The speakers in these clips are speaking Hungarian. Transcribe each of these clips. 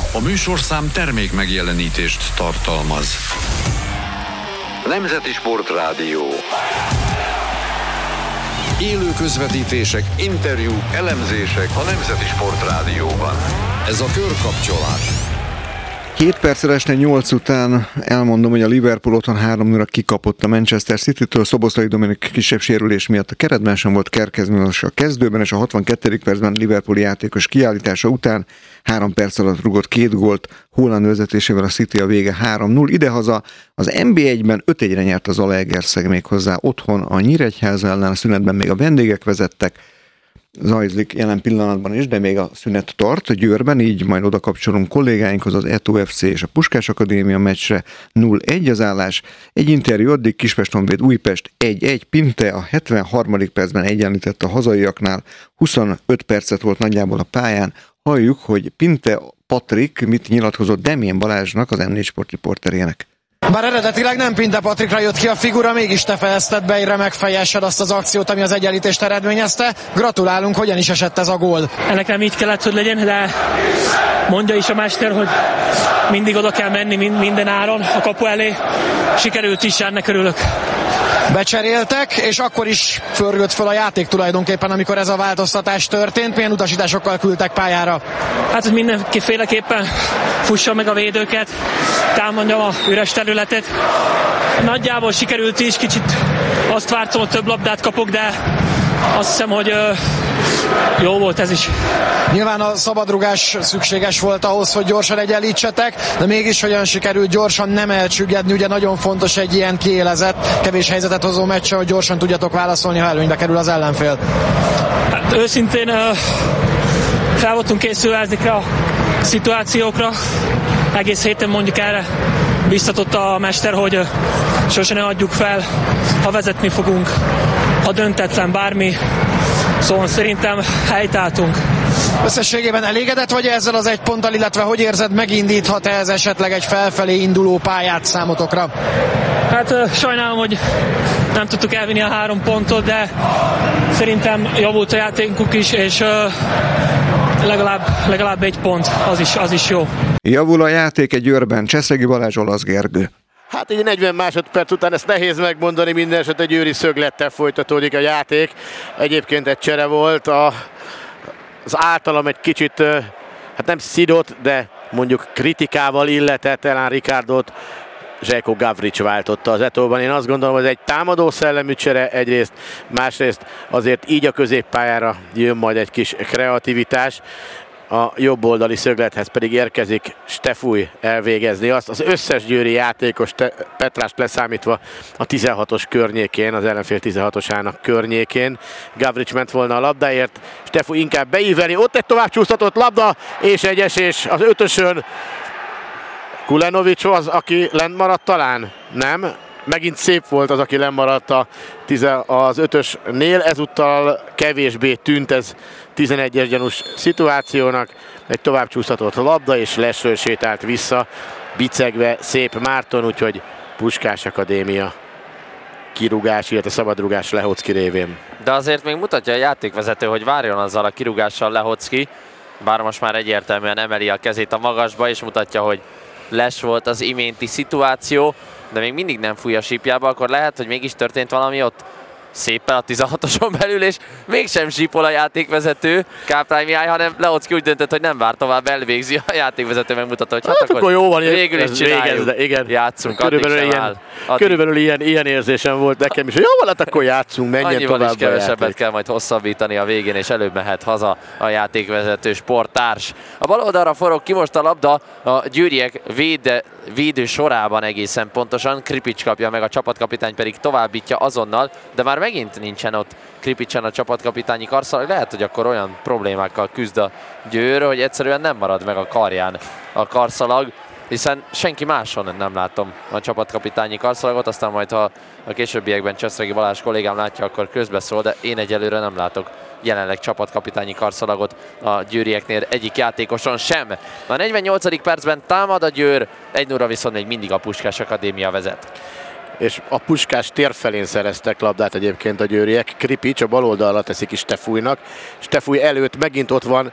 A műsorszám termék megjelenítést tartalmaz. Nemzeti Sportrádió. Élő közvetítések, interjúk, elemzések a Nemzeti Sportrádióban. Ez a Körkapcsolás. 7 perccel este 8 után elmondom, hogy a Liverpool otthon 3-0 kikapott a Manchester City-től. Szoboszlai Dominik kisebb sérülés miatt a keretben sem volt, Kerkezműves a kezdőben, és a 62. percben Liverpool játékos kiállítása után 3 perc alatt rugott 2 gólt. Haaland vezetésével a City a vége 3-0. Idehaza az NB1-ben 5-1-re nyert az Zalaegerszeg, még hozzá otthon a Nyíregyháza ellen, a szünetben még a vendégek vezettek. Zajlik jelen pillanatban is, de még a szünet tart Győrben, így majd oda kapcsolunk kollégáinkhoz, az Eto FC és a Puskás Akadémia meccsre. 0-1 az állás. Egy interjú addig, Kispest Honvéd Újpest 1-1, Pinte a 73. percben egyenlített a hazaiaknál, 25 percet volt nagyjából a pályán. Halljuk, hogy Pinte Patrik mit nyilatkozott Demjén Balázsnak, az M4 sportriporterének. Bár eredetileg nem Pinte Patrikra jött ki a figura, mégis te fejezted be egy remek fejessel azt az akciót, ami az egyenlítést eredményezte. Gratulálunk, hogyan is esett ez a gól? Ennek nem így kellett, hogy legyen, de mondja is a mester, hogy mindig oda kell menni minden áron a kapu elé. Sikerült is, ennek örülök. Becseréltek, és akkor is förgött föl a játék tulajdonképpen, amikor ez a változtatás történt. Milyen utasításokkal küldtek pályára? Hát, hogy mindenféleképpen fussa meg a védőket, támadjam a üres területet. Nagyjából sikerült is, kicsit azt vártam, hogy több labdát kapok, de azt hiszem, hogy jó volt ez is. Nyilván a szabadrugás szükséges volt ahhoz, hogy gyorsan egyenlítsetek, de mégis hogyan sikerült gyorsan nem elcsüggedni, ugye nagyon fontos egy ilyen kiélezett, kevés helyzetet hozó meccse, hogy gyorsan tudjatok válaszolni, ha előnybe kerül az ellenfél. Hát őszintén fel voltunk készülve ezekre a szituációkra, egész héten mondjuk erre biztatott a mester, hogy sose ne adjuk fel, ha vezetni fogunk, ha döntetlen bármi, szóval szerintem helytálltunk. Összességében elégedett vagy ezzel az egy ponttal, illetve hogy érzed, megindíthat ez esetleg egy felfelé induló pályát számotokra? Hát sajnálom, hogy nem tudtuk elvinni a 3 pontot, de szerintem javult a játékunk is, és legalább 1 pont, az is jó. Javul a játék egy Győrben, Cseszegi Balázs, Olasz Gergő. Hát így 40 másodperc után ezt nehéz megmondani, minden esetre győri szöglettel folytatódik a játék. Egyébként egy csere volt, az általam egy kicsit, hát nem szidott, de mondjuk kritikával illetett Elán Ricardot, Željko Gavrić váltotta az Etóban. Én azt gondolom, hogy ez egy támadó szellemű csere egyrészt, másrészt azért így a középpályára jön majd egy kis kreativitás. A jobb oldali szöglethez pedig érkezik Stefúj elvégezni azt. Az összes győri játékos, Petrást leszámítva a 16-os környékén, az ellenfél 16-osának környékén. Gavrić ment volna a labdáért, Stefúj inkább beíveli, ott egy tovább csúsztatott labda, és egy esés az 5-ösön. Kulenovics az, aki lent maradt talán? Nem? Megint szép volt az, aki lemaradt az 5-ösnél, ezúttal kevésbé tűnt ez 11-es gyanús szituációnak. Egy tovább csúsztatott labda, és lesről sétált vissza, bicegve Szép Márton, úgyhogy Puskás Akadémia kirúgás, illetve szabadrugás Lehocki révén. De azért még mutatja a játékvezető, hogy várjon azzal a kirúgással Lehocki, bár most már egyértelműen emeli a kezét a magasba, és mutatja, hogy les volt az iménti szituáció, de még mindig nem fúj a sípjába, akkor lehet, hogy mégis történt valami ott szépen a 16-oson belül, és mégsem sípol a játékvezető Káprány Mihály, hanem Lehocki úgy döntött, hogy nem vár tovább, elvégzi, a játékvezető megmutatta, hogy hát akkor jó van, végül is csináljuk, igen. Játszunk, körülbelül ilyen érzésem volt nekem is, hogy jó van, hát akkor játszunk, menjen annyival tovább. Annyival is kevesebbet kell majd hosszabbítani a végén, és előbb mehet haza a játékvezető sporttárs. A bal oldalra forog ki most a labda, a győriek védő sorában egészen pontosan. Kripics kapja meg, a csapatkapitány pedig továbbítja azonnal, de már megint nincsen ott Kripicsen a csapatkapitányi karszalag. Lehet, hogy akkor olyan problémákkal küzd a Győr, hogy egyszerűen nem marad meg a karján a karszalag, hiszen senki máson nem látom a csapatkapitányi karszalagot, aztán majd ha a későbbiekben Cseszregi Balázs kollégám látja, akkor közbeszól, de én egyelőre nem látok jelenleg csapatkapitányi karszalagot a győrieknél egyik játékoson sem. A 48. percben támad a Győr, 1-0-ra viszont még mindig a Puskás Akadémia vezet. És a Puskás tér felén szereztek labdát egyébként a győriek. Kripics a bal oldalra teszik is Stefújnak. Stefúj előtt megint ott van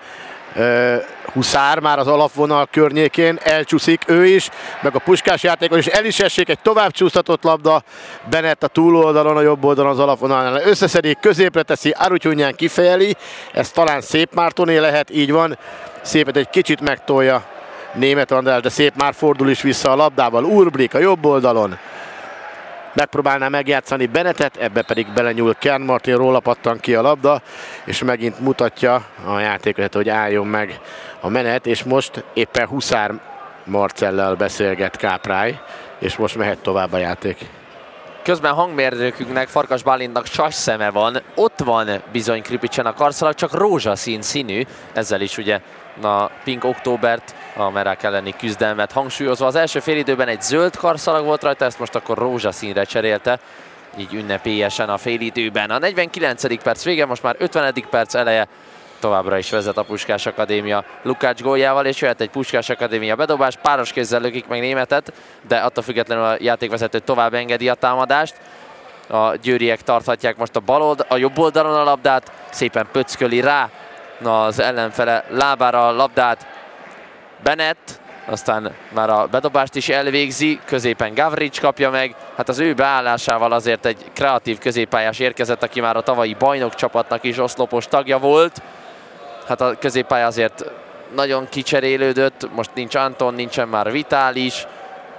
Huszár már az alapvonal környékén, elcsúszik ő is, meg a Puskás játékos, és el is essék egy tovább csúsztatott labda. Bennett a túloldalon, a jobb oldalon az alapvonalnál összeszedik, középre teszi, Arutyunyan kifejeli, ez talán Szép Mártoné lehet, így van. Szépet egy kicsit megtolja Németh András, de Szép már fordul is vissza a labdával. Urbrik a jobb oldalon. Megpróbálná megjátszani Bennettet, ebbe pedig belenyúl Kern Martin, róla pattan ki a labda, és megint mutatja a játékost, hogy álljon meg a menet, és most éppen Huszár Marcellel beszélget Káprály, és most mehet tovább a játék. Közben hangmérnökünknek, Farkas Bálintnak sas szeme van, ott van bizony Kripicsen a karszalag, csak rózsaszín színű, ezzel is ugye a Pink Októbert, a merák elleni küzdelmet hangsúlyozva. Az első félidőben egy zöld karszalag volt rajta, ezt most akkor rózsaszínre cserélte, így ünnepélyesen a félidőben. A 49. perc vége, most már 50. perc eleje, továbbra is vezet a Puskás Akadémia Lukács góljával, és jöhet egy Puskás Akadémia bedobás, páros kézzel lökik meg Némethet, de attól függetlenül a játékvezető tovább engedi a támadást. A győriek tarthatják most a jobb oldalon a labdát, szépen pöcköli rá az ellenfele lábára a labdát Bennett, aztán már a bedobást is elvégzi, középen Gavrics kapja meg, hát az ő beállásával azért egy kreatív középpályás érkezett, aki már a tavalyi bajnok csapatnak is oszlopos tagja volt. Hát a középpálya azért nagyon kicserélődött, most nincs Anton, nincsen már Vitális,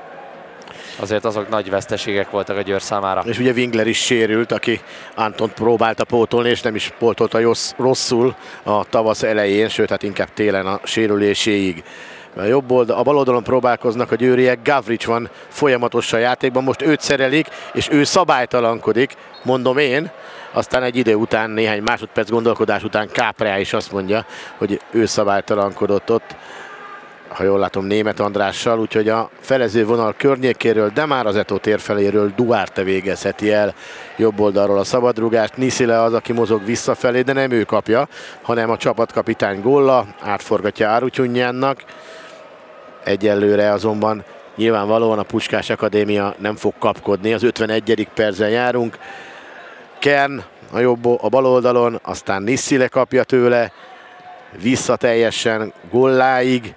azért azok nagy veszteségek voltak a Győr számára. És ugye Wingler is sérült, aki Antont próbálta pótolni, és nem is pótolta rosszul a tavasz elején, sőt, hát inkább télen a sérüléséig. A bal oldalon próbálkoznak a győriek, Gavrics van folyamatosan játékban, most őt szerelik, és ő szabálytalankodik, mondom én, aztán egy idő után, néhány másodperc gondolkodás után Káprály is azt mondja, hogy ő szabálytalankodott ott, ha jól látom, Németh Andrással, úgyhogy a felező vonal környékéről, de már az Eto tér feléről Duarte végezheti el jobb oldalról a szabadrúgást. Niszile az, aki mozog visszafelé, de nem ő kapja, hanem a csapatkapitány Golla, átforgatja Arutyunyannak. Egyelőre azonban nyilvánvalóan a Puskás Akadémia nem fog kapkodni, az 51. percen járunk. Kern a bal oldalon, aztán Niszile kapja tőle, vissza teljesen Golláig.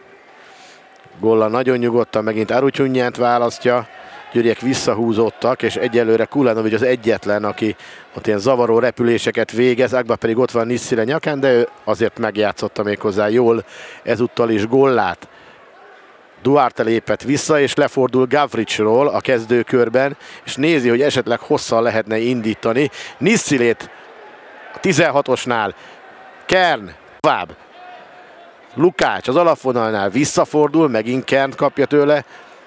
Golla nagyon nyugodtan megint Arutyunyant választja, győriek visszahúzódtak, és egyelőre Kulanovics az egyetlen, aki ott ilyen zavaró repüléseket végez, Agba pedig ott van Niszile nyakán, de ő azért megjátszotta méghozzá jól ezúttal is Gollát. Duarte lépett vissza, és lefordul Gavricsról a kezdőkörben, és nézi, hogy esetleg hosszan lehetne indítani. Niszilét a 16-osnál, Kern tovább. Lukács az alapvonalnál visszafordul, megint Kern kapja tőle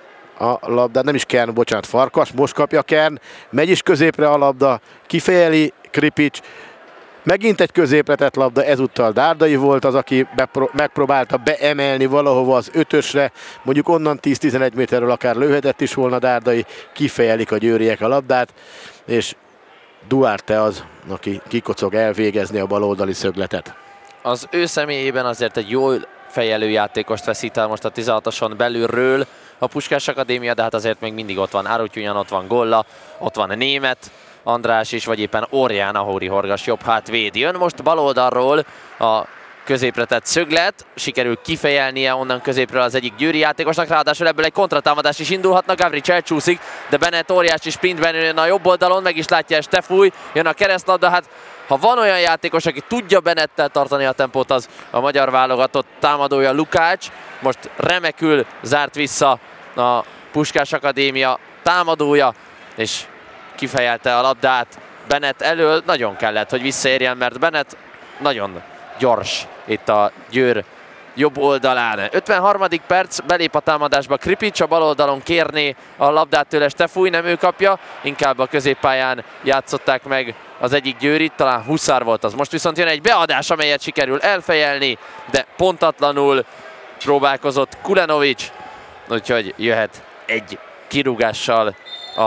a labdát, nem is Kern, bocsánat, Farkas, most kapja Kern, megy is középre a labda, kifejeli Kripics, megint egy középre tett labda, ezúttal Dárdai volt az, aki megpróbálta beemelni valahova az 5-ösre, mondjuk onnan 10-11 méterről akár lőhetett is volna Dárdai, kifejelik a győriek a labdát, és Duarte az, aki kikocog elvégezni a baloldali szögletet. Az ő személyében azért egy jól fejelő játékost veszít el most a 16-oson belülről a Puskás Akadémia, de hát azért még mindig ott van Arutyunyan, ott van Golla, ott van Németh András is, vagy éppen Orján, Ahóri Horgas jobb hátvéd. Jön most bal oldalról a középre tett szöglet, sikerül kifejelnie onnan középről az egyik győri játékosnak, ráadásul ebből egy kontratámadás is indulhatna, Gavrics elcsúszik, de Bennett óriási sprintben jön a jobb oldalon, meg is látja Stefúj, jön a keresztlabda, hát ha van olyan játékos, aki tudja Bennettel tartani a tempót, az a magyar válogatott támadója Lukács. Most remekül zárt vissza a Puskás Akadémia támadója, és kifejelte a labdát Bennett elől. Nagyon kellett, hogy visszaérjen, mert Bennett nagyon gyors itt a Győr jobb oldalán. 53. perc, belép a támadásba Kripics, a bal oldalon kérné a labdát tőle Stefúj, nem ő kapja, inkább a középpályán játszották meg az egyik győrit, talán Huszár volt az. Most viszont jön egy beadás, amelyet sikerül elfejelni, de pontatlanul próbálkozott Kulanovics, úgyhogy jöhet egy kirúgással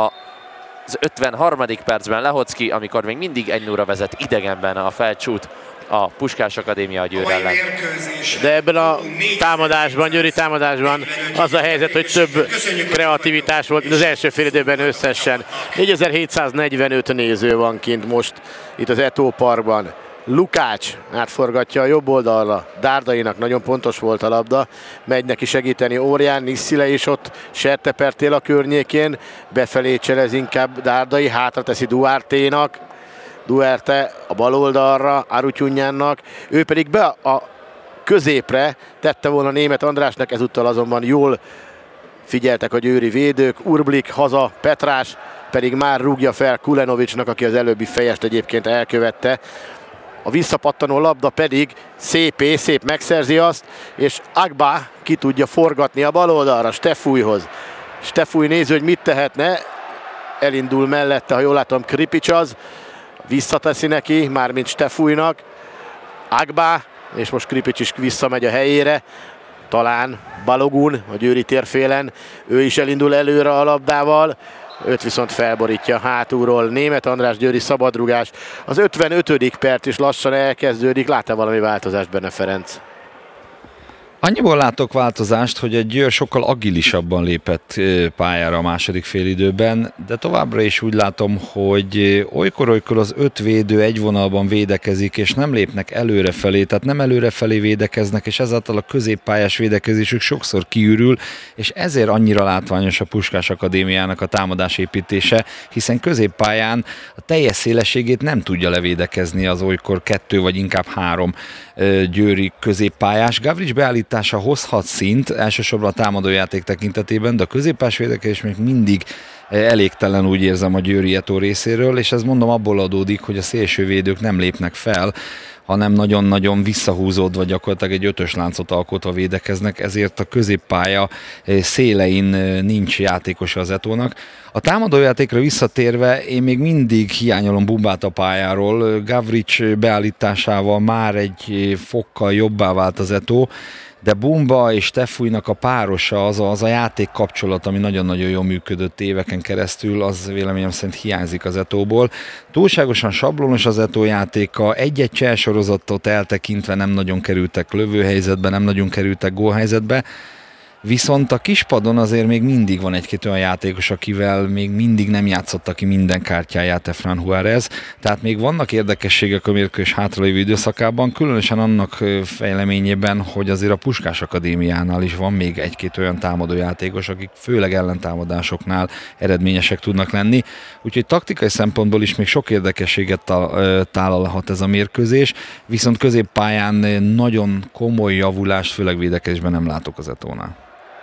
az 53. percben Lehocki, amikor még mindig 1-0-ra vezet idegenben a Felcsút a Puskás Akadémia a Győr ellen. De ebben a támadásban, győri támadásban az a helyzet, hogy több kreativitás volt, mint az első fél időben összesen. 4745 néző van kint most itt az Eto Parkban. Lukács átforgatja a jobb oldalra, Dárdainak nagyon pontos volt a labda, megy neki segíteni Órián, Nisszile is ott sertepertél a környékén, befelé cselez inkább Dárdai, hátra teszi Duarténak, Duarte a bal oldalra, Arutyunjánnak, ő pedig be a középre tette volna Németh Andrásnak, ezúttal azonban jól figyeltek a győri védők, Urblik haza, Petrás pedig már rúgja fel Kulenovicsnak, aki az előbbi fejest egyébként elkövette. A visszapattanó labda pedig szép megszerzi azt, és Agba ki tudja forgatni a bal oldalra Stefújhoz. Stefúj nézi, hogy mit tehetne, elindul mellette, ha jól látom, Kripics visszateszi neki, mármint Stefújnak, Agba, és most Kripics is visszamegy a helyére, talán Balogun a győri térfélen, ő is elindul előre a labdával, őt viszont felborítja hátulról Németh András, győri szabadrugás. Az 55. perc is lassan elkezdődik, lát-e valami változást benne Ferenc? Annyiból látok változást, hogy a Győr sokkal agilisabban lépett pályára a második félidőben, de továbbra is úgy látom, hogy olykor az 5 védő egy vonalban védekezik, és nem lépnek előrefelé, tehát nem előrefelé védekeznek, és ezáltal a középpályás védekezésük sokszor kiürül, és ezért annyira látványos a Puskás Akadémiának a támadásépítése, hiszen középpályán a teljes szélességét nem tudja levédekezni az olykor 2 vagy inkább 3 győri középpályás. Gavrics beállítása hozhat szint, elsősorban a támadójáték tekintetében, de a középpályás védekezés még mindig elégtelen, úgy érzem, a Győri Eto részéről, és ez mondom abból adódik, hogy a szélsővédők nem lépnek fel, hanem nagyon-nagyon visszahúzódva gyakorlatilag egy 5-ös láncot alkotva védekeznek, ezért a középpálya szélein nincs játékosa az Etónak. A támadójátékra visszatérve én még mindig hiányolom Bumbát a pályáról, Gavrics beállításával már egy fokkal jobbá vált az Eto, de Bumba és Stefújnak a párosa, az a játék kapcsolat, ami nagyon-nagyon jól működött éveken keresztül, az véleményem szerint hiányzik az Etóból. Túlságosan sablonos az Eto játéka, egy-egy cselsorozatot eltekintve nem nagyon kerültek lövőhelyzetbe, nem nagyon kerültek gólhelyzetbe, viszont a kispadon azért még mindig van egy-két olyan játékos, akivel még mindig nem játszotta ki minden kártyáját Efrán Juárez, tehát még vannak érdekességek a mérkőzés hátralévő időszakában, különösen annak fejleményében, hogy azért a Puskás Akadémiánál is van még egy-két olyan támadójátékos, akik főleg ellentámadásoknál eredményesek tudnak lenni, úgyhogy taktikai szempontból is még sok érdekességet tálalhat ez a mérkőzés, viszont középpályán nagyon komoly javulást, főleg védekezésben nem látok az Etónál.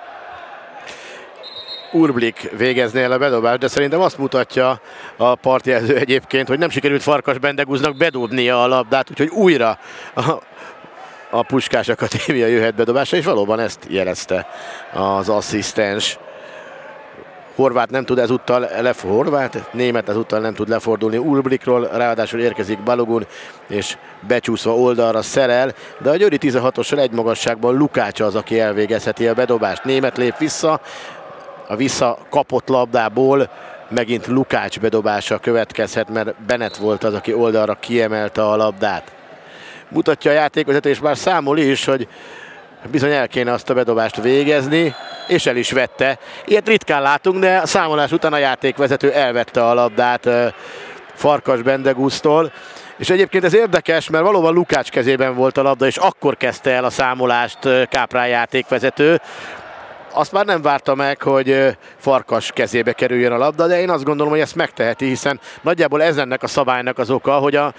Urblik végezné el a bedobást, de szerintem azt mutatja a partjelző egyébként, hogy nem sikerült Farkas Bendegúznak bedobnia a labdát, úgyhogy újra a Puskás Akadémia jöhet bedobásra, és valóban ezt jelezte az asszisztens. Horváth nem tud ezúttal Németh ezúttal nem tud lefordulni Urblikról, ráadásul érkezik Balogun, és becsúszva oldalra szerel, de a győri 16-ossal egy magasságban Lukács az, aki elvégezheti a bedobást. Németh lép vissza, a visszakapott labdából megint Lukács bedobása következhet, mert Bennett volt az, aki oldalra kiemelte a labdát. Mutatja a játékvezető, és már számol is, hogy bizony el kéne azt a bedobást végezni, és el is vette. Ilyet ritkán látunk, de a számolás után a játékvezető elvette a labdát Farkas Bendegúztól. És egyébként ez érdekes, mert valóban Lukács kezében volt a labda, és akkor kezdte el a számolást Káprán játékvezető. Azt már nem várta meg, hogy Farkas kezébe kerüljön a labda, de én azt gondolom, hogy ezt megteheti, hiszen nagyjából ez ennek a szabálynak az oka, hogy a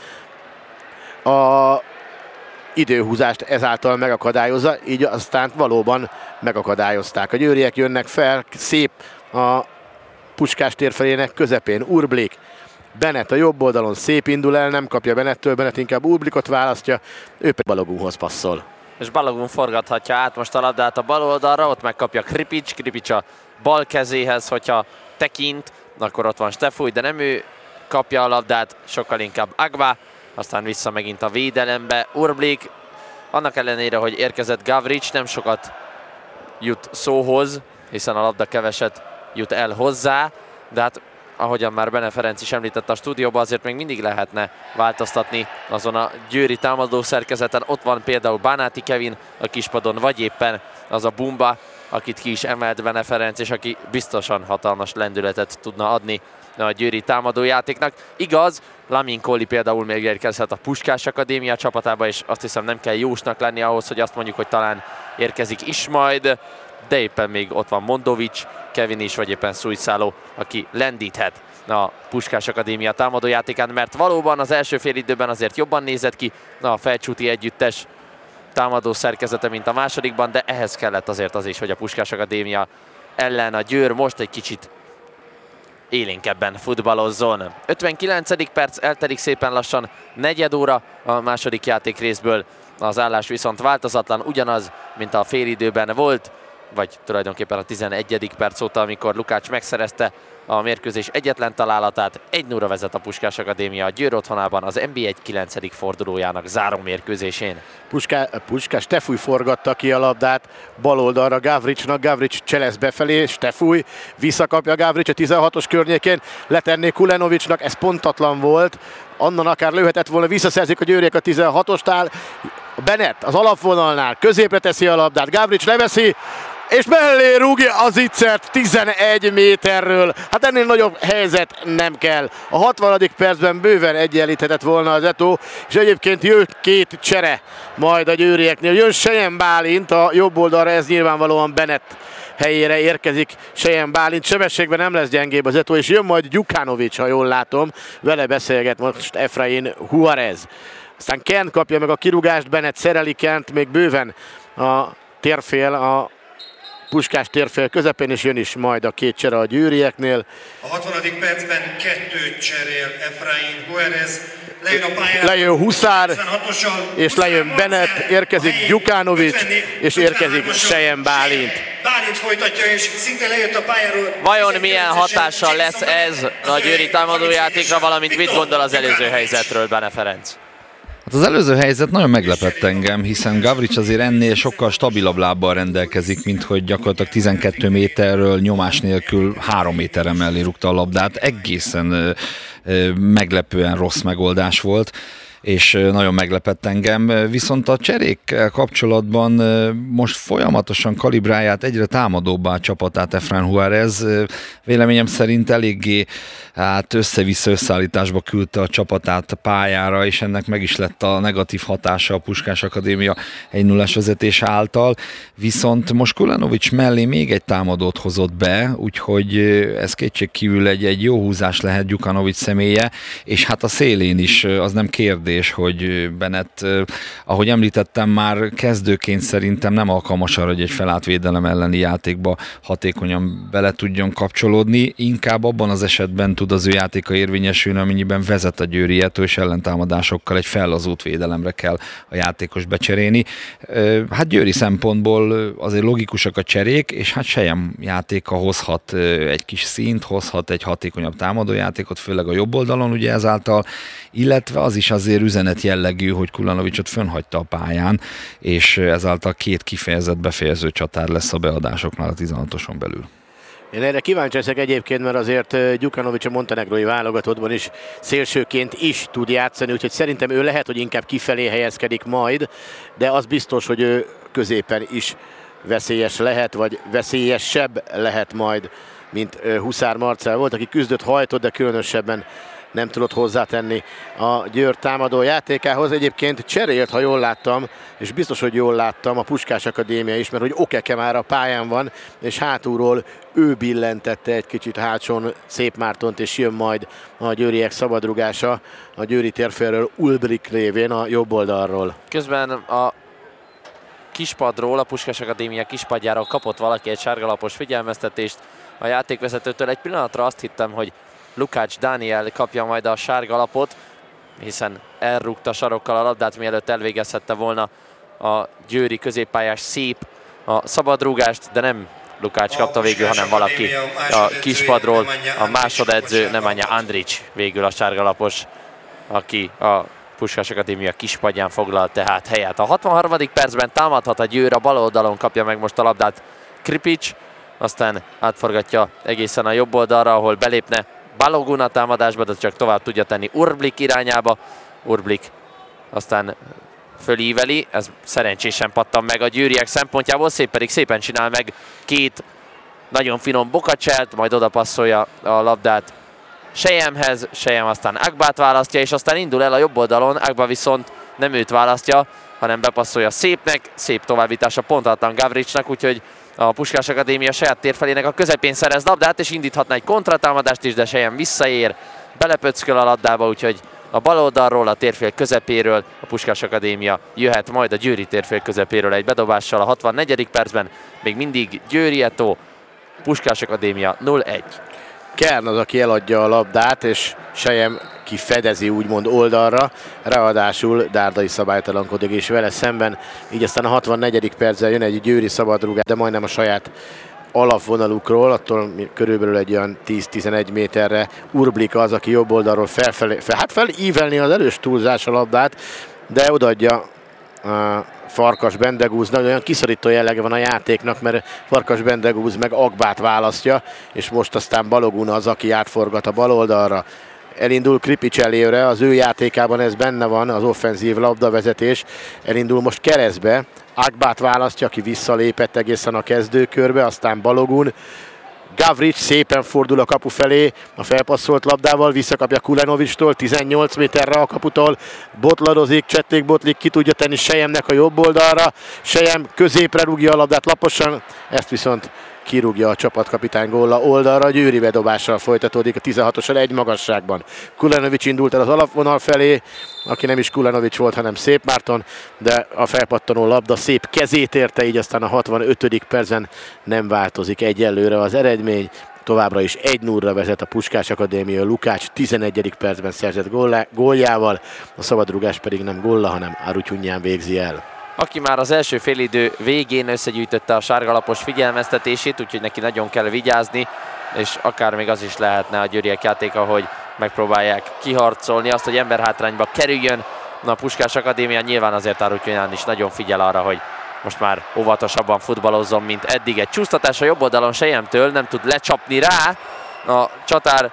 időhúzást ezáltal megakadályozza, így aztán valóban megakadályozták. A győriek jönnek fel, szép a Puskás térfelének közepén Urblik. Bennett a jobb oldalon szép indul el, nem kapja Bennettől, Bennett inkább Urblikot választja, ő pedig Balogunhoz passzol. És Balogun forgathatja át most a labdát a bal oldalra, ott megkapja Kripics a bal kezéhez, hogyha tekint, akkor ott van Stefúj, de nem ő kapja a labdát, sokkal inkább Agba, aztán vissza megint a védelembe Urblik, annak ellenére, hogy érkezett Gavrics, nem sokat jut szóhoz, hiszen a labda keveset jut el hozzá, de hát ahogyan már Bene Ferenc is említette a stúdióban, azért még mindig lehetne változtatni azon a győri támadó szerkezeten. Ott van például Bánáti Kevin a kispadon, vagy éppen az a Bumba, akit ki is emelt Bene Ferenc, és aki biztosan hatalmas lendületet tudna adni a győri támadójátéknak. Igaz, Lamin Kohli például még érkezhet a Puskás Akadémia csapatába, és azt hiszem nem kell jósnak lenni ahhoz, hogy azt mondjuk, hogy talán érkezik is majd, de éppen még ott van Mondovics, Kevin is, vagy éppen Szújszáló, aki lendíthet a Puskás Akadémia támadójátékán, mert valóban az első félidőben azért jobban nézett ki a Felcsúti együttes támadó szerkezete, mint a másodikban, de ehhez kellett azért az is, hogy a Puskás Akadémia ellen a Győr most egy kicsit élénkebben futballozzon. 59. perc, eltelik szépen lassan negyed óra a második játék részből. Az állás viszont változatlan, ugyanaz, mint a félidőben volt, vagy tulajdonképpen a 11. perc óta, amikor Lukács megszerezte a mérkőzés egyetlen találatát. 1-0 vezet a Puskás Akadémia a Győr otthonában az NB1 9. fordulójának záró mérkőzésén. Puskás Tefúj forgatta ki a labdát bal oldalra Gavricsnak, Gavrics cselesz befelé, Tefúj visszakapja Gavrics a 16-os környékén, letenné Kulenovicsnak, ez pontatlan volt, onnan akár lőhetett volna, visszaszerzik a győriek a 16-ostál, Bennett az alapvonalnál középre teszi a labdát, Gavrics leveszi, és mellé rúgja az Itzert 11 méterről. Hát ennél nagyobb helyzet nem kell. A 60. percben bőven egyenlíthetett volna az Eto, és egyébként jön két csere majd a győrieknél. Jön Sejem Bálint a jobb oldalra, ez nyilvánvalóan Bennett helyére érkezik Sejem Bálint. Sebességben nem lesz gyengébb az Eto, és jön majd Gyukanovics, ha jól látom. Vele beszélget most Efrain Juarez. Aztán Kent kapja meg a kirúgást, Bennett szereli Kent, még bőven a térfél, a Puskás térfél közepén, és jön is majd a két csere a győrieknél. A 60. percben 2 cserél Efrain Juarez, lejön Huszár, és lejön Bennett, érkezik Gyukanovics, és érkezik Sejem Bálint. Bálint folytatja, és szinte lejött a pályáról. Vajon milyen hatással lesz ez a győri támadójátékra, valamint mit gondol az előző helyzetről Bene Ferenc? Hát az előző helyzet nagyon meglepett engem, hiszen Gavrics azért ennél sokkal stabilabb lábbal rendelkezik, mint hogy gyakorlatilag 12 méterről nyomás nélkül 3 méterre mellé rúgta a labdát. Egészen meglepően rossz megoldás volt, és nagyon meglepett engem. Viszont a cserékkel kapcsolatban most folyamatosan kalibrálják egyre támadóbbá a csapatát Efrain Juarez. Véleményem szerint eléggé össze-vissza összeállításba küldte a csapatát a pályára, és ennek meg is lett a negatív hatása a Puskás Akadémia 1-0-as vezetés által. Viszont most Kulenovics mellé még egy támadót hozott be, úgyhogy ez kétségkívül egy jó húzás lehet Gyukanovics személye, és hát a szélén is az nem kérdés, hogy Bennett, ahogy említettem már, kezdőként szerintem nem alkalmas arra, hogy egy felállt védelem elleni játékba hatékonyan bele tudjon kapcsolódni. Inkább abban az esetben tud az ő játéka érvényesülni, amennyiben vezet a Győri Eto, és ellentámadásokkal egy fellazult védelemre kell a játékos becserélni. Hát győri szempontból azért logikusak a cserék, és hát Sejem játéka hozhat egy kis színt, hozhat egy hatékonyabb támadójátékot, főleg a jobb oldalon ugye ezáltal, illetve az is azért üzenet jellegű, hogy Kulanovicsot fönnhagyta a pályán, és ezáltal 2 kifejezett befejező csatár lesz a beadásoknál a 16-oson belül. Én erre kíváncsi leszek egyébként, mert azért Gyukanovics a montenegrói válogatottban is szélsőként is tud játszani, úgyhogy szerintem ő lehet, hogy inkább kifelé helyezkedik majd, de az biztos, hogy ő középen is veszélyes lehet, vagy veszélyesebb lehet majd, mint Huszár Marcell volt, aki küzdött, hajtott, de különösebben nem tudott hozzátenni a Győr támadó játékához. Egyébként cserélt, ha jól láttam, és biztos, hogy jól láttam, a Puskás Akadémia is, mert hogy Okeke már a pályán van, és hátulról ő billentette egy kicsit hátson Szép Mártont, és jön majd a győriek szabadrugása a győri térfélről Ulbrich révén a jobb oldalról. Közben a kispadról, a Puskás Akadémia kispadjáról kapott valaki egy sárgalapos figyelmeztetést a játékvezetőtől. Egy pillanatra azt hittem, hogy Lukács Dániel kapja majd a sárgalapot, hiszen elrúgta sarokkal a labdát, mielőtt elvégezhette volna a győri középpályás Szép a szabadrúgást, de nem Lukács kapta végül, hanem valaki a kispadról, a másodedző Nemanja Andrić végül a sárgalapos, aki a Puskás Akadémia kispadján foglalt tehát helyet. A 63. percben támadhat a Győr, a bal oldalon kapja meg most a labdát Kripics, aztán átforgatja egészen a jobb oldalra, ahol belépne Balogun a támadásba, de csak tovább tudja tenni Urblik irányába. Urblik aztán fölíveli, ez szerencsésen pattan meg a győriek szempontjából, Szép pedig szépen csinál meg két nagyon finom bokacselt, majd oda passzolja a labdát Sejemhez, Sejem aztán Agbát választja, és aztán indul el a jobb oldalon, Agba viszont nem őt választja, hanem bepasszolja Szépnek, Szép továbbítása pontatlan Gavricsnak, úgyhogy a Puskás Akadémia saját térfelének a közepén szerez labdát, és indíthatna egy kontratámadást is, de Sejem visszaér, belepöcköl a labdába, úgyhogy a bal oldalról, a térfél közepéről a Puskás Akadémia jöhet majd a Győri térfél közepéről egy bedobással a 64. percben, még mindig Győri Eto, Puskás Akadémia 0-1. Kern az, aki eladja a labdát, és Sejem kifedezi úgymond oldalra, ráadásul Dárdai szabálytalankodik és vele szemben, így aztán a 64. perccel jön egy győri szabadrúgás, de majdnem a saját alapvonalukról, attól körülbelül egy olyan 10-11 méterre Urblik az, aki jobb oldalról felívelni az erős túlzás a labdát, de odaadja Farkas Bendegúznak, olyan kiszorító jellege van a játéknak, mert Farkas Bendegúz meg Agbát választja, és most aztán Balogun az, aki átforgat a bal oldalra. Elindul Kripics elére, az ő játékában ez benne van, az offenzív labdavezetés. Elindul most keresztbe, Agbát választja, aki visszalépett egészen a kezdőkörbe, aztán Balogun. Gavrics szépen fordul a kapu felé, a felpasszolt labdával visszakapja Kulenovicstól, 18 méterre a kaputól, botladozik, Csetlik Botlik ki tudja tenni Sejemnek a jobb oldalra, Sejem középre rúgja a labdát laposan, ezt viszont kirúgja a csapatkapitány góla oldalra, Győri bedobással folytatódik a 16-osra egy magasságban. Kulenovics indult el az alapvonal felé, aki nem is Kulenovics volt, hanem Szép Márton, de a felpattanó labda Szép kezét érte, így aztán a 65. percen nem változik egyelőre az eredmény. Továbbra is 1-0-ra vezet a Puskás Akadémia, Lukács 11. percben szerzett góljával, a szabadrugás pedig nem gólla, hanem Arutyunján végzi el. Aki már az első félidő végén összegyűjtötte a sárgalapos figyelmeztetését, úgyhogy neki nagyon kell vigyázni, és akár még az is lehetne a győriek játéka, hogy megpróbálják kiharcolni azt, hogy emberhátrányba kerüljön. A Puskás Akadémia nyilván azért Arutyunján is nagyon figyel arra, hogy most már óvatosabban futballozzon, mint eddig. Egy csúsztatás a jobb oldalon Sejemtől, nem tud lecsapni rá a csatár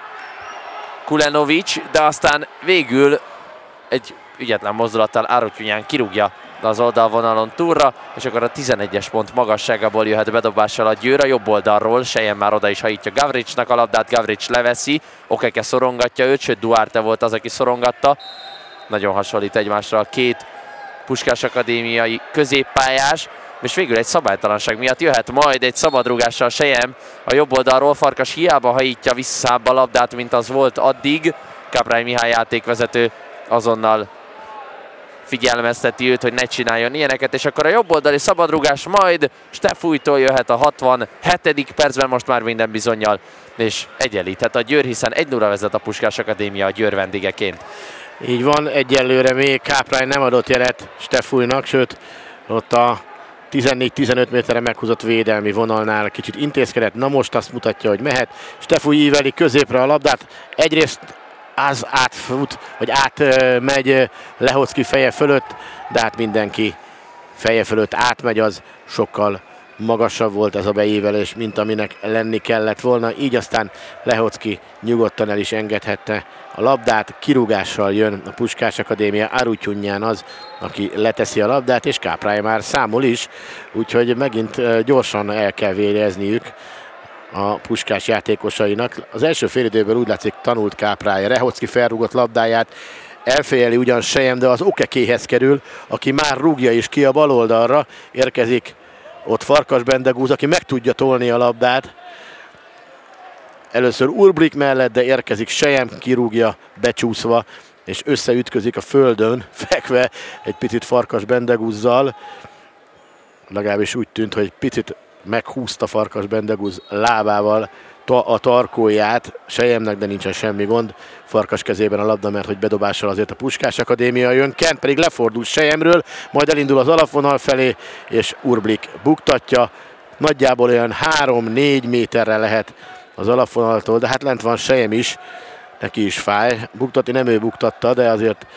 Kulenovics, de aztán végül egy ügyetlen mozdulattal Arutyunján kirúgja az oldalvonalon túlra, és akkor a 11-es pont magasságából jöhet bedobással a Győr a jobb oldalról. Sejem már oda is hajítja Gavricsnak a labdát, Gavrics leveszi, Okeke szorongatja őt, sőt Duarte volt az, aki szorongatta. Nagyon hasonlít egymásra a két Puskás Akadémiai középpályás, és végül egy szabálytalanság miatt jöhet majd egy szabadrúgással Sejem a jobb oldalról. Farkas hiába hajítja vissza a labdát, mint az volt addig. Káprány Mihály játékvezető azonnal figyelmezteti őt, hogy ne csináljon ilyeneket, és akkor a jobb oldali szabadrugás majd Stefújtól jöhet a 67. percben, most már minden bizonnyal, és egyenlíthet a Győr, hiszen 1-0-ra vezet a Puskás Akadémia a Győr vendégeként. Így van, egyelőre még Káprány nem adott jelet Stefújnak, sőt ott a 14-15 méterre meghúzott védelmi vonalnál kicsit intézkedett, na most azt mutatja, hogy mehet. Stefúj íveli középre a labdát, egyrészt az átfut, vagy átmegy Lehocki feje fölött, de hát mindenki feje fölött átmegy, az sokkal magasabb volt ez a beívelés, mint aminek lenni kellett volna, így aztán Lehocki nyugodtan el is engedhette a labdát, kirúgással jön a Puskás Akadémia, Arutyunján az, aki leteszi a labdát, és Káprály már számol is, úgyhogy megint gyorsan el kell vérezniük a Puskás játékosainak. Az első félidőből úgy látszik tanult Káprály, Lehocki felrúgott labdáját, elfejeli ugyan Sejem, de az Okekéhez kerül, aki már rúgja is ki a bal oldalra, érkezik ott Farkas Bendegúz, aki meg tudja tolni a labdát. Először Urblik mellett, de érkezik Sejem, kirúgja becsúszva, és összeütközik a földön, fekve egy picit Farkas Bendegúzzal. Legalábbis úgy tűnt, hogy picit meghúzta Farkas Bendegúz lábával a tarkóját Sejemnek, de nincsen semmi gond. Farkas kezében a labda, mert hogy bedobással azért a Puskás Akadémia jön. Kent pedig lefordul Sejemről, majd elindul az alapvonal felé, és Urblik buktatja. Nagyjából olyan 3-4 méterre lehet az alapvonaltól, de hát lent van Sejem is, neki is fáj. Buktatni nem ő buktatta, de azért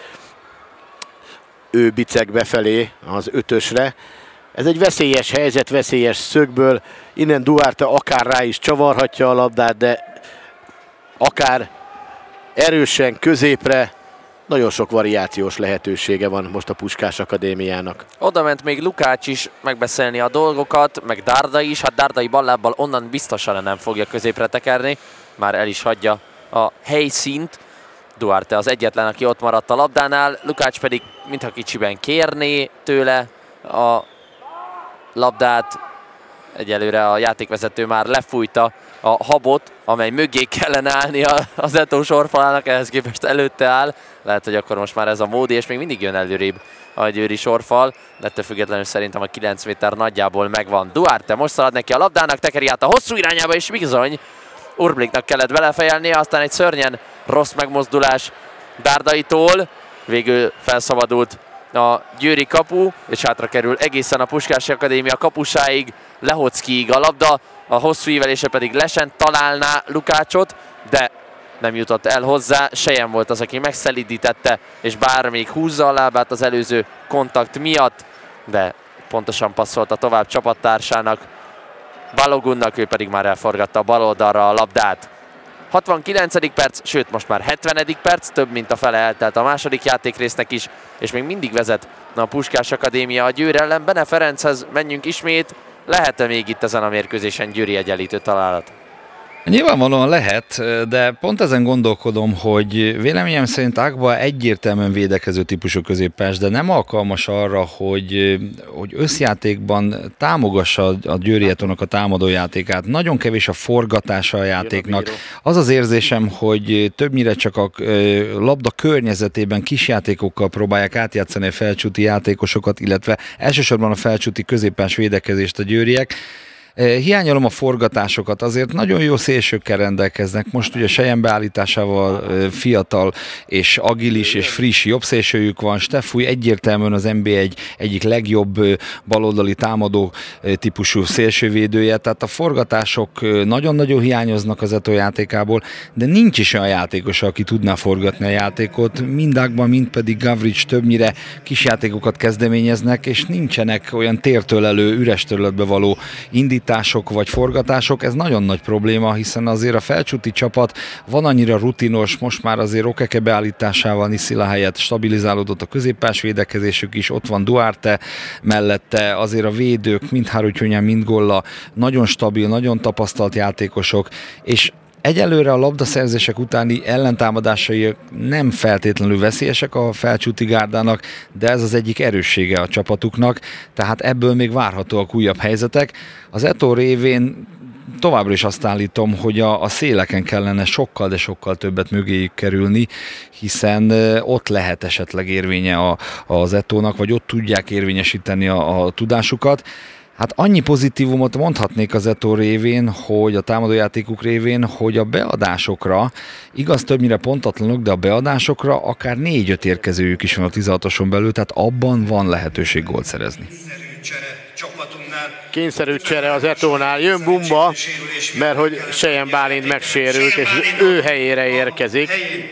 ő biceg befelé az 5-ösre. Ez egy veszélyes helyzet, veszélyes szögből. Innen Duarte akár rá is csavarhatja a labdát, de akár erősen középre, nagyon sok variációs lehetősége van most a Puskás Akadémiának. Oda ment még Lukács is megbeszélni a dolgokat, meg Dárdai is. Hát Dárdai ballábbal onnan biztosan nem fogja középre tekerni. Már el is hagyja a helyszínt. Duarte az egyetlen, aki ott maradt a labdánál. Lukács pedig mintha kicsiben kérné tőle a labdát. Egyelőre a játékvezető már lefújta a habot, amely mögé kellene állni az Eto sorfalának, ehhez képest előtte áll. Lehet, hogy akkor most már ez a módi, és még mindig jön előrébb a győri sorfal, de ettől függetlenül szerintem a 9 méter nagyjából megvan. Duarte most szalad neki a labdának, tekeri át a hosszú irányába, és bizony Urbliknak kellett belefejelnie, aztán egy szörnyen rossz megmozdulás Dárdaitól, végül felszabadult a győri kapu, és hátra kerül egészen a Puskási Akadémia kapusáig, Lehockiig a labda, a hosszú ívelése pedig Lesen találná Lukácsot, de nem jutott el hozzá. Sejem volt az, aki megszelídítette, és bár még húzza a lábát az előző kontakt miatt, de pontosan passzolta tovább csapattársának, Balogunnak, ő pedig már elforgatta a bal oldalra a labdát. 69. perc, sőt most már 70. perc, több mint a fele eltelt a második játékrésznek is, és még mindig vezet a Puskás Akadémia a Győr ellen. Bene Ferenchez menjünk ismét, lehet-e még itt ezen a mérkőzésen győri egyenlítő találat? Nyilvánvalóan lehet, de pont ezen gondolkodom, hogy véleményem szerint Agba egyértelműen védekező típusú középpás, de nem alkalmas arra, hogy összjátékban támogassa a Győri Etónak a támadójátékát. Nagyon kevés a forgatása a játéknak. Az az érzésem, hogy többnyire csak a labda környezetében kisjátékokkal próbálják átjátszani a felcsúti játékosokat, illetve elsősorban a felcsúti középpás védekezést a győriek. Hiányolom a forgatásokat, azért nagyon jó szélsőkkel rendelkeznek. Most ugye Sejem beállításával fiatal és agilis és friss jobb szélsőjük van. Steffúj egyértelműen az NBA egyik legjobb baloldali támadó típusú szélsővédője, tehát a forgatások nagyon-nagyon hiányoznak az Eto játékából, de nincs is olyan játékos, aki tudná forgatni a játékot. Mind Agba, mind pedig Gavrics többnyire kisjátékokat kezdeményeznek, és nincsenek olyan tértől elő, üres területbe való indítások vagy forgatások, ez nagyon nagy probléma, hiszen azért a felcsúti csapat van annyira rutinos, most már azért Okeke beállításával Niszila helyett stabilizálódott a középpás védekezésük is, ott van Duarte mellette, azért a védők, mind Harutyunya, mind Golla, nagyon stabil, nagyon tapasztalt játékosok, és egyelőre a labdaszerzések utáni ellentámadásai nem feltétlenül veszélyesek a felcsúti gárdának, de ez az egyik erőssége a csapatuknak, tehát ebből még várhatóak újabb helyzetek. Az Eto révén továbbra is azt állítom, hogy a széleken kellene sokkal, de sokkal többet mögéjük kerülni, hiszen ott lehet esetleg érvénye az Etónak, vagy ott tudják érvényesíteni a tudásukat. Hát annyi pozitívumot mondhatnék az Eto révén, hogy a támadójátékuk révén, hogy a beadásokra, igaz többnyire pontatlanok, de a beadásokra akár 4-5 érkezőjük is van a 16-oson belül, tehát abban van lehetőség gólt szerezni. Kényszerű csere az Etónál, jön Bumba, mert hogy Sejem Bálint megsérült, és ő helyére érkezik.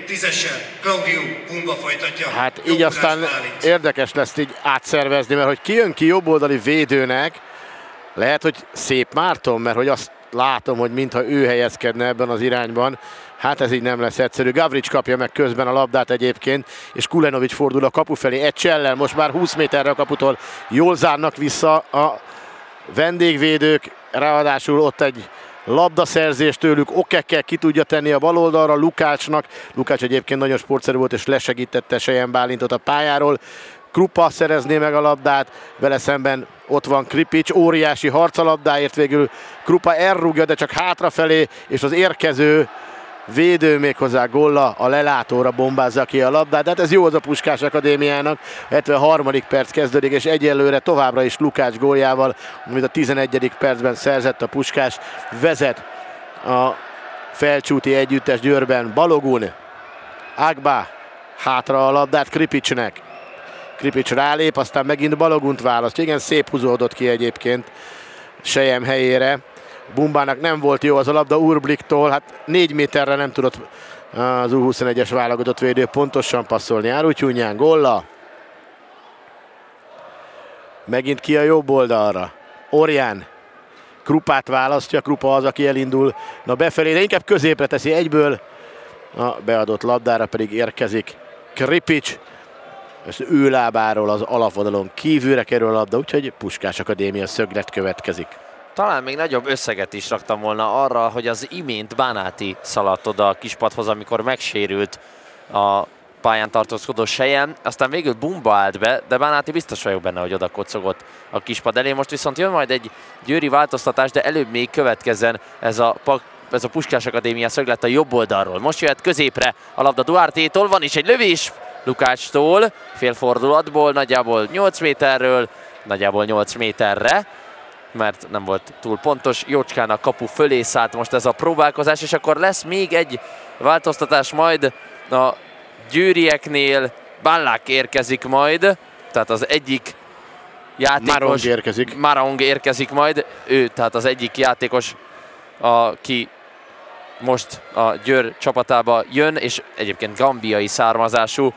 Hát így aztán érdekes lesz így átszervezni, mert hogy kijön ki jobboldali védőnek, lehet, hogy Szép Márton, mert hogy azt látom, hogy mintha ő helyezkedne ebben az irányban. Hát ez így nem lesz egyszerű. Gavrics kapja meg közben a labdát egyébként, és Kulenovics fordul a kapu felé egy csellel, most már 20 méterre a kaputól jól zárnak vissza a vendégvédők, ráadásul ott egy labdaszerzés tőlük, Okeke ki tudja tenni a bal oldalra Lukácsnak. Lukács egyébként nagyon sportszerű volt, és lesegítette Sejem Bálintot a pályáról. Krupa szerezné meg a labdát, vele szemben ott van Kripics, óriási harc a labdáért, végül Krupa elrúgja, de csak hátrafelé, és az érkező védő méghozzá Golla a lelátóra bombázza ki a labdát, de hát ez jó az a Puskás Akadémiának. 73. perc kezdődik, és egyelőre továbbra is Lukács góljával, amit a 11. percben szerzett a Puskás, vezet a felcsúti együttes Győrben. Balogun, Agba, hátra a labdát Kripicsnek. Kripics rálép, aztán megint Balogunt választ. Igen, szép húzódott ki egyébként Sejem helyére. Bumbának nem volt jó az a labda Urbliktól, hát 4 méterre nem tudott az U21-es válogatott védő pontosan passzolni. Harutyunyán, Golla. Megint ki a jobb oldalra. Orján. Krupát választja, Krupa az, aki elindul befelé, de inkább középre teszi egyből A beadott labdára pedig érkezik Kripics. Az ő lábáról az alapvonalon kívülre kerül a labda, úgyhogy Puskás Akadémia szöglet következik. Talán még nagyobb összeget is raktam volna arra, hogy az imént Bánáti szaladt oda a kispadhoz, amikor megsérült a pályán tartózkodó Sejen, aztán végül Bumba állt be, de Bánáti biztos vagyok benne, hogy oda kocogott a kispad elé. Most viszont jön majd egy győri változtatás, de előbb még következzen ez a Puskás Akadémia szöglet a jobb oldalról. Most jöhet középre a labda Duartétól, van is egy lövés Lukácstól, félfordulatból, nagyjából 8 méterről, nagyjából 8 méterre, mert nem volt túl pontos. Jócskán a kapu fölé szállt most ez a próbálkozás, és akkor lesz még egy változtatás majd a győrieknél. Ballák érkezik majd, tehát az egyik játékos... Marong érkezik majd, ő tehát az egyik játékos, aki most a Győr csapatába jön, és egyébként gambiai származású.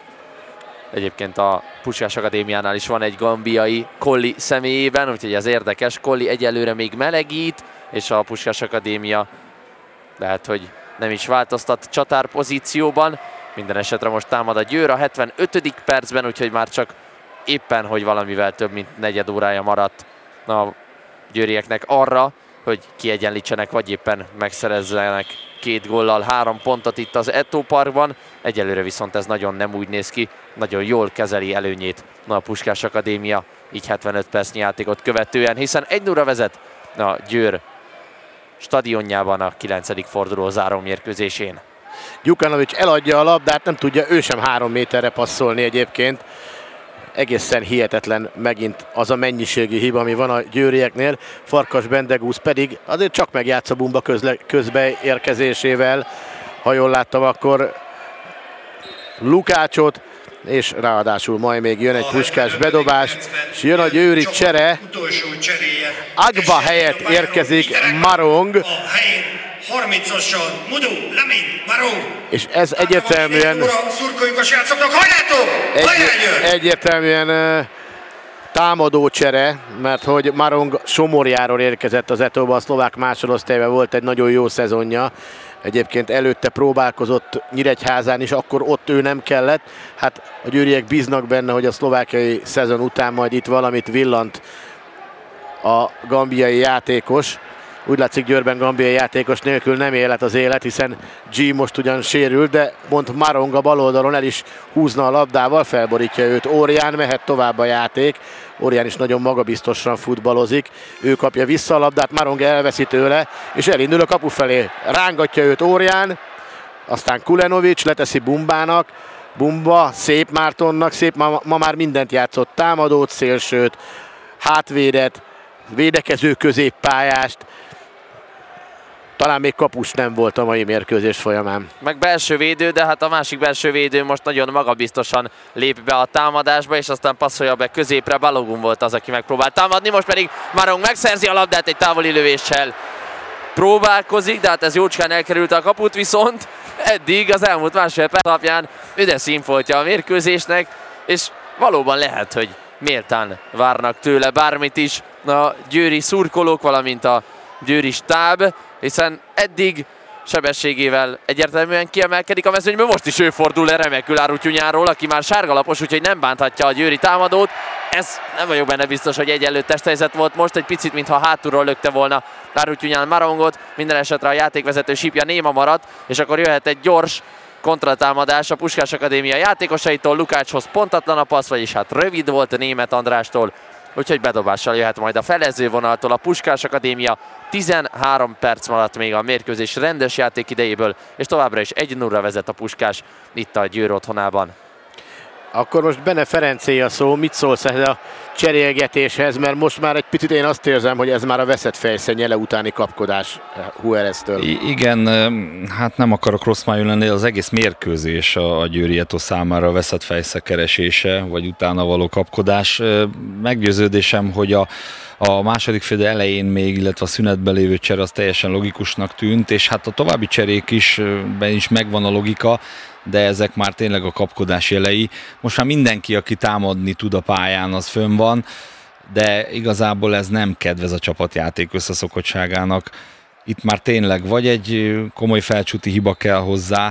Egyébként a Puskás Akadémiánál is van egy gambiai Colli személyében, úgyhogy ez érdekes. Colli egyelőre még melegít, és a Puskás Akadémia lehet, hogy nem is változtat csatár pozícióban. Minden esetre most támad a Győr a 75. percben, úgyhogy már csak éppen, hogy valamivel több mint negyed órája maradt a győrieknek arra, hogy kiegyenlítsenek, vagy éppen megszerezzenek 2 góllal 3 pontot itt az Eto Parkban. Egyelőre viszont ez nagyon nem úgy néz ki, nagyon jól kezeli előnyét a Puskás Akadémia, így 75 percnyi játékot követően, hiszen 1-0-ra vezet a Győr stadionjában a 9. forduló záró mérkőzésén. Gyukanovics eladja a labdát, nem tudja ő sem 3 méterre passzolni egyébként. Egészen hihetetlen megint az a mennyiségi hiba, ami van a győrieknél. Farkas Bendegúz pedig azért csak megjátsza Bumba közbeérkezésével. Ha jól láttam, akkor Lukácsot, és ráadásul majd még jön egy Puskás bedobás, és jön a győri csere. Agba helyett érkezik Marong. 30-oson Mudu, Lamin, Marong. És ez egyértelműen egyértelműen támadó csere, mert hogy Marong Somorjáról érkezett az Etóba, a szlovák másodosztályban volt egy nagyon jó szezonja. Egyébként előtte próbálkozott Nyíregyházán is, akkor ott ő nem kellett. Hát a győriek bíznak benne, hogy a szlovákiai szezon után majd itt valamit villant a gambiai játékos. Úgy látszik, Győrben gambiai játékos nélkül nem élet az élet, hiszen G most ugyan sérült, de pont Marong a bal oldalon el is húzna a labdával, felborítja őt Órián, mehet tovább a játék. Órián is nagyon magabiztosan futballozik, ő kapja vissza a labdát, Marong elveszi tőle, és elindul a kapu felé. Rángatja őt Órián, aztán Kulenovics leteszi Bumbának, Bumba Szép Mártonnak, Szép ma már mindent játszott, támadót, szélsőt, hátvédet, védekező középpályást. Talán még kapus nem volt a mai mérkőzés folyamán. Meg belső védő, de hát a másik belső védő most nagyon magabiztosan lép be a támadásba, és aztán passzolja be középre. Balogun volt az, aki megpróbált támadni, most pedig Marong megszerzi a labdát egy távoli lövéssel. Próbálkozik, de hát ez jócskán elkerülte a kaput, viszont eddig az elmúlt másfél perc alapján üde színfoltja a mérkőzésnek, és valóban lehet, hogy méltán várnak tőle bármit is a győri szurkolók, valamint a győri stáb, hiszen eddig sebességével egyértelműen kiemelkedik a mezőnyből, most is ő fordul le remekül Árutyunyáról, aki már sárgalapos, úgyhogy nem bánthatja a győri támadót. Ez nem vagyok benne biztos, hogy egyenlő testhelyzet volt most, egy picit mintha hátulról lökte volna Árutyunyán Marongot, minden esetre a játékvezető sípja néma maradt, és akkor jöhet egy gyors kontratámadás a Puskás Akadémia játékosaitól. Lukácshoz pontatlan a passz, vagyis hát rövid volt Németh Andrástól, úgyhogy bedobással jöhet majd a felezővonaltól a Puskás Akadémia. 13 perc maradt még a mérkőzés rendes játék idejéből, és továbbra is 1-0-ra vezet a Puskás itt a Győr otthonában. Akkor most Bene Ferencé a szó, mit szólsz ehhez a cserélgetéshez, mert most már egy picit én azt érzem, hogy ez már a veszett fejsze nyele utáni kapkodás Juáreztől. Igen, hát nem akarok rossz májú lenni, az egész mérkőzés a Győri Eto számára a veszett fejsze keresése, vagy utána való kapkodás. Meggyőződésem, hogy a második fél elején még, illetve a szünetben lévő csere az teljesen logikusnak tűnt, és hát a további cserék is, ben is megvan a logika, de ezek már tényleg a kapkodás jelei. Most már mindenki, aki támadni tud a pályán, az fönn van, de igazából ez nem kedvez a csapatjáték összeszokottságának. itt már tényleg vagy egy komoly felcsúti hiba kell hozzá,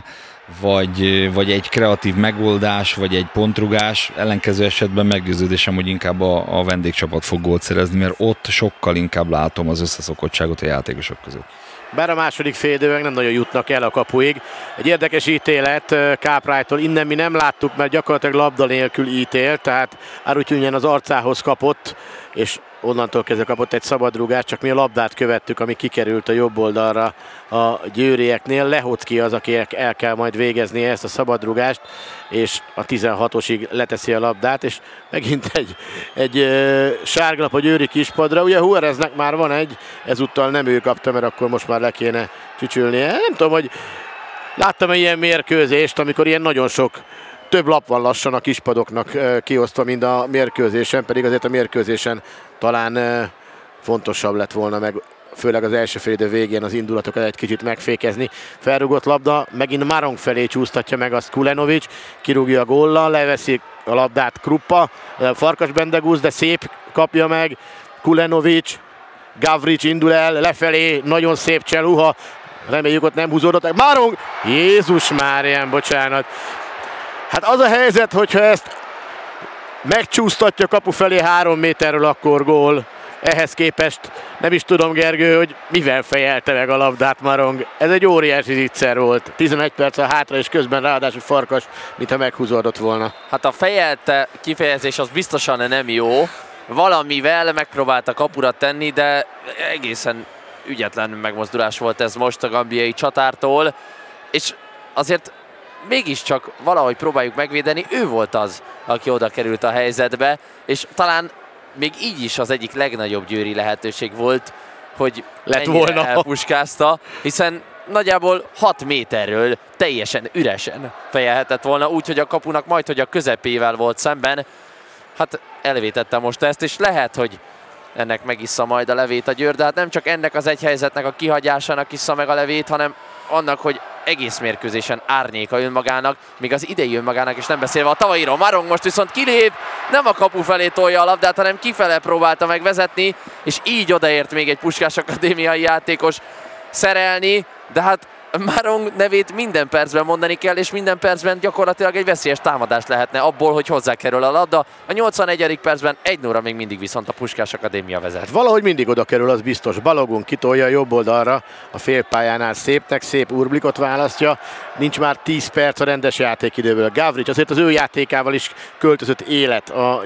vagy egy kreatív megoldás, vagy egy pontrugás. Ellenkező esetben meggyőződésem, hogy inkább a vendégcsapat fog gólt szerezni, mert ott sokkal inkább látom az összeszokottságot a játékosok között. Bár a második félidőben nem nagyon jutnak el a kapuig. Egy érdekes ítélet Káprájtól, innen mi nem láttuk, mert gyakorlatilag labda nélkül ítélt, tehát Arutyunyan az arcához kapott, és onnantól kezdve kapott egy szabadrúgást, csak mi a labdát követtük, ami kikerült a jobb oldalra a győrieknél. Lehocki az, aki el kell majd végezni ezt a szabadrúgást, és a 16-osig leteszi a labdát, és megint egy sárgalap a győri kispadra. Ugye Juáreznek már van egy, ezúttal nem ő kapta, mert akkor most már le kéne csücsülnie. Nem tudom, hogy láttam ilyen mérkőzést, amikor ilyen nagyon sok több lap van lassan a kispadoknak kiosztva, mint a mérkőzésen, pedig azért a mérkőzésen talán fontosabb lett volna meg, főleg az első félidő végén az indulatokat egy kicsit megfékezni. Felrúgott labda, megint Marong felé csúsztatja meg azt Kulenovic, kirúgja a góllal, leveszi a labdát Kruppa, Farkas Bendegúz, de szép kapja meg Kulenovic, Gavric indul el, lefelé, nagyon szép cseluha, reméljük ott nem húzódott meg, Marong, Jézus Márián, bocsánat. Hát az a helyzet, hogyha ezt megcsúsztatja kapu felé 3 méterről, akkor gól. Ehhez képest nem is tudom, Gergő, hogy mivel fejelte meg a labdát Marong. Ez egy óriási zicser volt. 11 perc a hátra, és közben ráadásul Farkas, mintha meghúzódott volna. Hát a fejelte kifejezés az biztosan nem jó. Valamivel megpróbálta kapura tenni, de egészen ügyetlen megmozdulás volt ez most a gambiai csatártól. És azért mégiscsak valahogy próbáljuk megvédeni, ő volt az, aki oda került a helyzetbe, és talán még így is az egyik legnagyobb győri lehetőség volt, hogy ennyire elpuskázta, hiszen nagyjából 6 méterről teljesen üresen fejelhetett volna, úgyhogy a kapunak majdhogy a közepével volt szemben. Hát elvétette most ezt, és lehet, hogy ennek megissza majd a levét a Győr, de hát nem csak ennek az egy helyzetnek a kihagyásának issza meg a levét, hanem annak, hogy egész mérkőzésen árnyéka önmagának, még az idei önmagának, és nem beszélve a tavalyiról. Marong most viszont kilép, nem a kapu felé tolja a labdát, hanem kifele próbálta megvezetni, és így odaért még egy Puskás akadémiai játékos szerelni, de hát Marong nevét minden percben mondani kell, és minden percben gyakorlatilag egy veszélyes támadás lehetne abból, hogy hozzákerül a labda. A 81. percben 1-0 még mindig viszont a Puskás akadémia vezet. Valahogy mindig oda kerül, az biztos. Balogun kitolja a jobb oldalra, a félpályánál szép Urblikot választja. Nincs már 10 perc a rendes játékidőből. Gavric azért az ő játékával is költözött élet a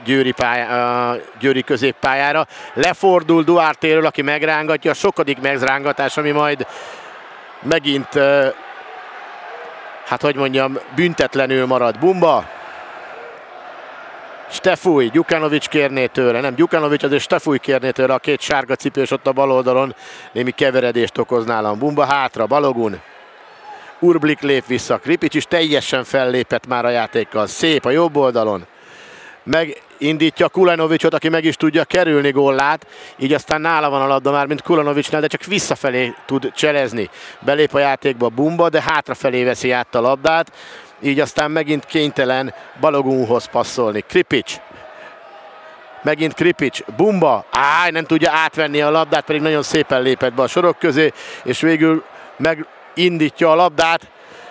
győri középpályára. Lefordul Duartéről, aki megrángatja, a sokadik megrángatás, ami majd megint, hát hogy mondjam, büntetlenül marad. Bumba. Stefúj, Gyukanovic kérné tőle, nem Gyukanovic, azért Stefúj kérné tőle, a két sárga cipős ott a bal oldalon némi keveredést okoz nálam. Bumba hátra, Balogun. Urblik lép vissza, Kripic is teljesen fellépett már a játékkal. Szép a jobb oldalon. Megindítja Kulenovicot, aki meg is tudja kerülni góllát, így aztán nála van a labda már, mint Kulenovicnál, de csak visszafelé tud cselezni. Belép a játékba Bumba, de hátrafelé veszi át a labdát, így aztán megint kénytelen Balogunhoz passzolni. Kripic. Megint Kripic. Bumba. Nem tudja átvenni a labdát, pedig nagyon szépen lépett be a sorok közé, és végül megindítja a labdát.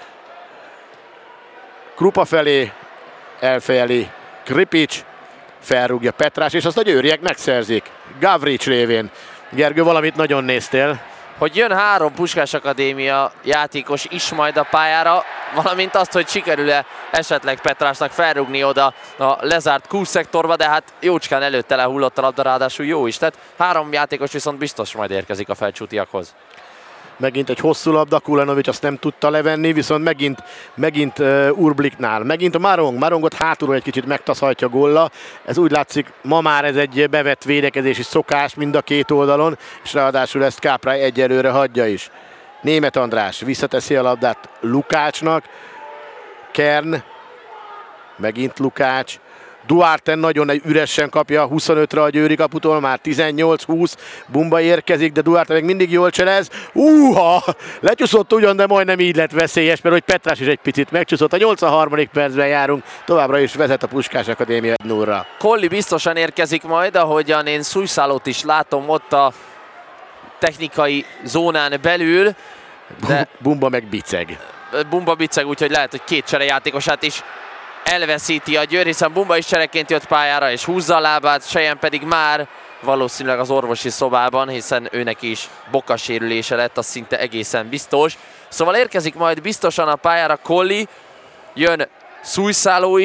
Krupa felé elfejeli Kripic, felrúgja Petrás, és azt a győriek megszerzik. Gavric révén. Gergő, valamit nagyon néztél. Hogy jön 3 Puskás akadémia játékos is majd a pályára, valamint azt, hogy sikerül-e esetleg Petrásnak felrúgni oda a lezárt Q-szektorba, de hát jócskán előtte lehullott a labda, ráadásul jó is. Tehát 3 játékos viszont biztos majd érkezik a felcsútiakhoz. Megint egy hosszú labda, Kulenovic azt nem tudta levenni, viszont megint Urbliknál. Megint a Marongot hátulról egy kicsit megtaszhatja gólla. Ez úgy látszik, ma már ez egy bevett védekezési szokás mind a két oldalon, és ráadásul ezt Káprály egyelőre hagyja is. Németh András visszateszi a labdát Lukácsnak. Kern, megint Lukács. Duarte nagyon üresen kapja 25-re a győri kaputól, már 18-20, Bumba érkezik, de Duarte még mindig jól cselez. Lecsúszott ugyan, de majdnem így lett veszélyes, mert hogy Petrás is egy picit megcsúszott. A 83. percben járunk, továbbra is vezet a Puskás akadémia 1-0-ra. Colli biztosan érkezik majd, ahogyan én Szújszálót is látom ott a technikai zónán belül. De Bumba meg biceg. Bumba biceg, úgyhogy lehet, hogy két cserejátékosát is elveszíti a Győr, hiszen Bumba is csereként jött pályára, és húzza a lábát, Sejen pedig már valószínűleg az orvosi szobában, hiszen őnek is bokasérülése lett, az szinte egészen biztos. Szóval érkezik majd biztosan a pályára Colli, jön Szújszáló is.